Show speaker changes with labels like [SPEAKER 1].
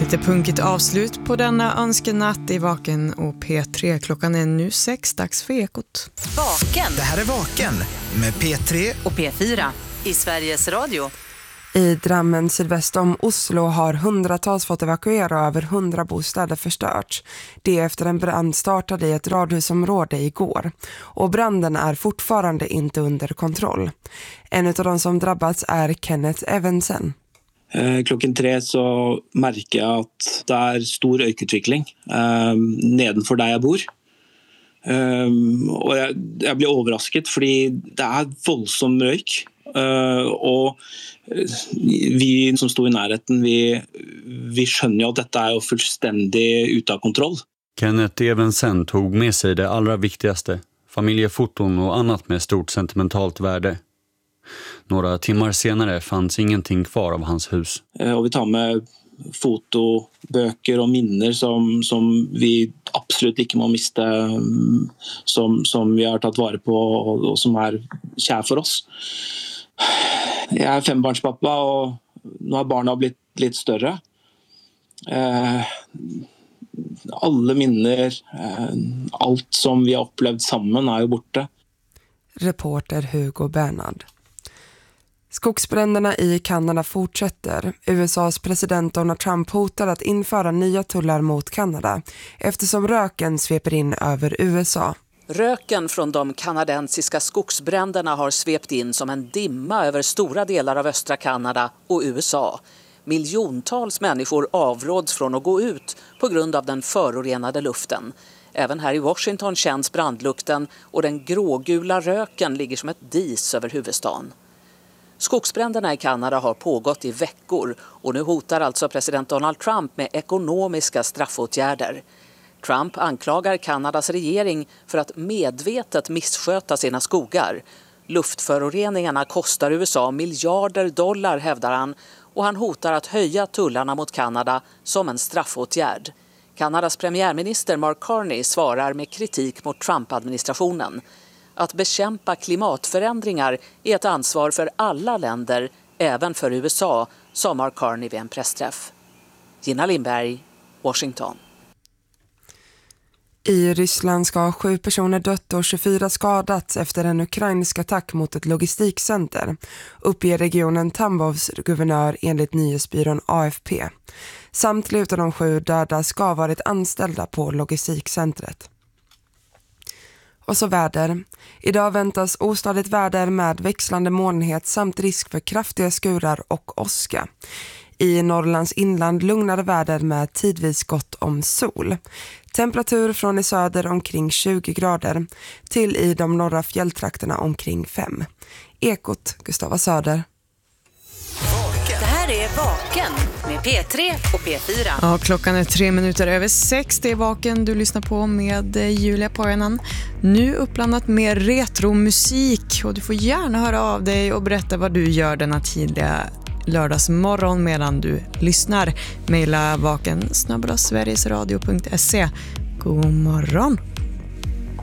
[SPEAKER 1] Lite punkigt avslut på denna önskenatt i Vaken och P3. Klockan är nu 6, dags för Ekot.
[SPEAKER 2] Vaken.
[SPEAKER 3] Det här är Vaken med P3
[SPEAKER 2] och P4 i Sveriges Radio.
[SPEAKER 4] I Drammen sydväst om Oslo har hundratals fått evakuera, över 100 bostäder förstörts. Det efter en brand startade i ett radhusområde igår. Och branden är fortfarande inte under kontroll. En av de som drabbats är Kenneth Evensen.
[SPEAKER 5] Klokken 3 så märker jag att det är stor øykutvikling nedenfor der jeg bor. Og jeg blir overrasket fordi det er voldsom røyk. Og vi som stod i nærheten, vi skjønner jo at dette er jo fullstendig ute av kontroll.
[SPEAKER 6] Kenneth Evensen tog med sig det allra viktigaste, familjefoton och annat med stort sentimentalt värde. Några timmar senare fanns ingenting kvar av hans hus.
[SPEAKER 5] Och vi tar med foto, böcker och minnen som vi absolut inte må miste, som vi har tagit vara på och som är kär för oss. Jag är fembarnspappa och nu har barnen blivit lite större. Alla minnen, allt som vi har upplevt samman är ju borta.
[SPEAKER 4] Reporter Hugo Bernhard. Skogsbränderna i Kanada fortsätter. USAs president Donald Trump hotar att införa nya tullar mot Kanada eftersom röken sveper in över USA.
[SPEAKER 7] Röken från de kanadensiska skogsbränderna har svept in som en dimma över stora delar av östra Kanada och USA. Miljontals människor avråds från att gå ut på grund av den förorenade luften. Även här i Washington känns brandlukten och den grågula röken ligger som ett dis över huvudstaden. Skogsbränderna i Kanada har pågått i veckor och nu hotar alltså president Donald Trump med ekonomiska straffåtgärder. Trump anklagar Kanadas regering för att medvetet missköta sina skogar. Luftföroreningarna kostar USA miljarder dollar, hävdar han, och han hotar att höja tullarna mot Kanada som en straffåtgärd. Kanadas premiärminister Mark Carney svarar med kritik mot Trump-administrationen. Att bekämpa klimatförändringar är ett ansvar för alla länder, även för USA, sa Mark Carney vid en pressträff. Gina Lindberg, Washington.
[SPEAKER 4] I Ryssland ska 7 personer dött och 24 skadats efter en ukrainsk attack mot ett logistikcenter, uppger regionen Tambovs guvernör enligt nyhetsbyrån AFP. Samtliga av de 7 döda ska ha varit anställda på logistikcentret. Och så väder. Idag väntas ostadigt väder med växlande molnighet samt risk för kraftiga skurar och åska. I Norrlands inland lugnare väder med tidvis gott om sol. Temperatur från i söder omkring 20 grader till i de norra fjälltrakterna omkring 5. Ekot, Gustava Söder.
[SPEAKER 2] Det här är Vaken med P3 och P4.
[SPEAKER 1] Ja, klockan är 3 minuter över 6. Det är Vaken du lyssnar på med Julia Pojanen. Nu uppblandat med retromusik och du får gärna höra av dig och berätta vad du gör denna tidiga lördagsmorgon medan du lyssnar. Maila vaken@sverigesradio.se. God morgon!